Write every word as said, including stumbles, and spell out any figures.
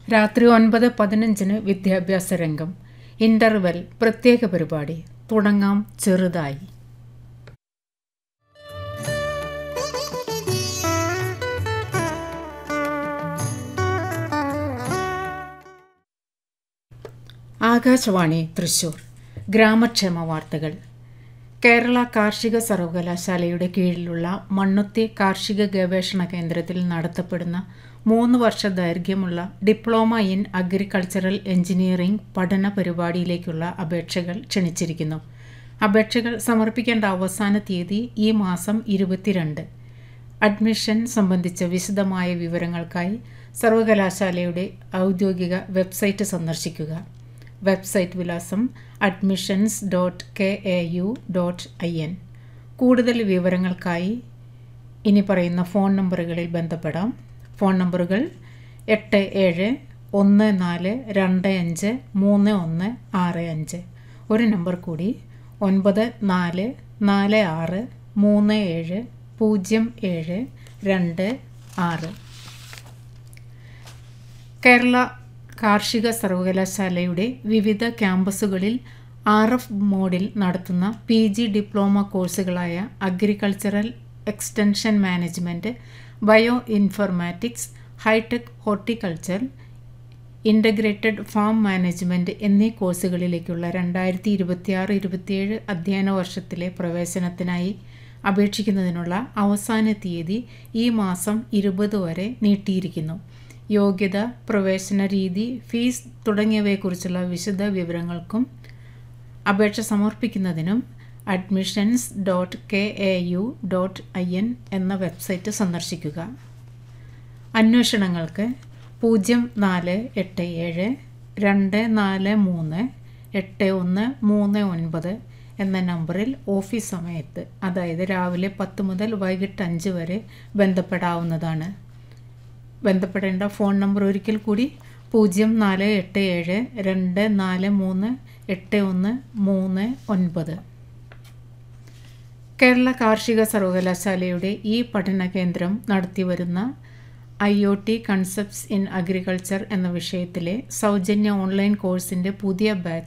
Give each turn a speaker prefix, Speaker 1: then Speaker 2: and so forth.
Speaker 1: രാത്രി ഒൻപത് പതിനഞ്ചിന് വിദ്യാഭ്യാസ രംഗം. ഇന്റർവെൽ പ്രത്യേക പരിപാടി. തുടങ്ങാം ചെറുതായി. ആകാശവാണി തൃശൂർ. ഗ്രാമക്ഷേമ വാർത്തകൾ. കേരള കാർഷിക സർവകലാശാലയുടെ കീഴിലുള്ള മണ്ണുത്തി കാർഷിക ഗവേഷണ കേന്ദ്രത്തിൽ നടത്തപ്പെടുന്ന മൂന്ന് വർഷ ദൈർഘ്യമുള്ള ഡിപ്ലോമ ഇൻ അഗ്രികൾച്ചറൽ എഞ്ചിനീയറിംഗ് പഠന പരിപാടിയിലേക്കുള്ള അപേക്ഷകൾ ക്ഷണിച്ചിരിക്കുന്നു. അപേക്ഷകൾ സമർപ്പിക്കേണ്ട അവസാന തീയതി ഈ മാസം ഇരുപത്തിരണ്ട്. അഡ്മിഷൻ സംബന്ധിച്ച വിശദമായ വിവരങ്ങൾക്കായി സർവകലാശാലയുടെ ഔദ്യോഗിക വെബ്സൈറ്റ് സന്ദർശിക്കുക. വെബ്സൈറ്റ് വിലാസം admissions dot K A U dot I N. കൂടുതൽ വിവരങ്ങൾക്കായി ഇനി പറയുന്ന ഫോൺ നമ്പറുകളിൽ ബന്ധപ്പെടാം. ഫോൺ നമ്പറുകൾ എട്ട് ഏഴ് ഒന്ന് നാല് രണ്ട് അഞ്ച് മൂന്ന് ഒന്ന് ആറ് അഞ്ച്. ഒരു നമ്പർ കൂടി ഒൻപത് നാല് നാല് ആറ് മൂന്ന് ഏഴ് പൂജ്യം ഏഴ് രണ്ട് ആറ്. കേരള കാർഷിക സർവകലാശാലയുടെ വിവിധ ക്യാമ്പസുകളിൽ ആർ എഫ് മോഡിൽ നടത്തുന്ന P G diploma കോഴ്സുകളായ agricultural extension management, bio informatics, hi tech horticulture, integrated farm management എന്നീ കോഴ്സുകളിലേക്കുള്ള രണ്ടായിരത്തി ഇരുപത്തിയാറ് ഇരുപത്തിയേഴ് അധ്യയന വർഷത്തിലെ പ്രവേശനത്തിനായി അപേക്ഷിക്കുന്നതിനുള്ള അവസാന തീയതി ഈ മാസം ഇരുപത് വരെ നീട്ടിയിരിക്കുന്നു. യോഗ്യത, പ്രവേശന രീതി, ഫീസ് തുടങ്ങിയവയെക്കുറിച്ചുള്ള വിശദ വിവരങ്ങൾക്കും അപേക്ഷ സമർപ്പിക്കുന്നതിനും admissions dot K A U dot I N എന്ന വെബ്സൈറ്റ് സന്ദർശിക്കുക. അന്വേഷണങ്ങൾക്ക് പൂജ്യം നാല് എട്ട് ഏഴ് രണ്ട് നാല് മൂന്ന് എട്ട് ഒന്ന് മൂന്ന് ഒൻപത് എന്ന നമ്പറിൽ ഓഫീസ് സമയത്ത്, അതായത് രാവിലെ പത്ത് മുതൽ വൈകിട്ട് അഞ്ച് വരെ ബന്ധപ്പെടാവുന്നതാണ്. ബന്ധപ്പെടേണ്ട ഫോൺ നമ്പർ ഒരിക്കൽ കൂടി പൂജ്യം നാല് എട്ട് ഏഴ് രണ്ട് നാല് മൂന്ന് എട്ട് ഒന്ന് മൂന്ന് ഒൻപത്. കേരള കാർഷിക സർവകലാശാലയുടെ ഈ പഠന കേന്ദ്രം നടത്തിവരുന്ന I O T concepts in agriculture എന്ന വിഷയത്തിലെ സൗജന്യ ഓൺലൈൻ കോഴ്സിൻ്റെ പുതിയ ബാച്ച്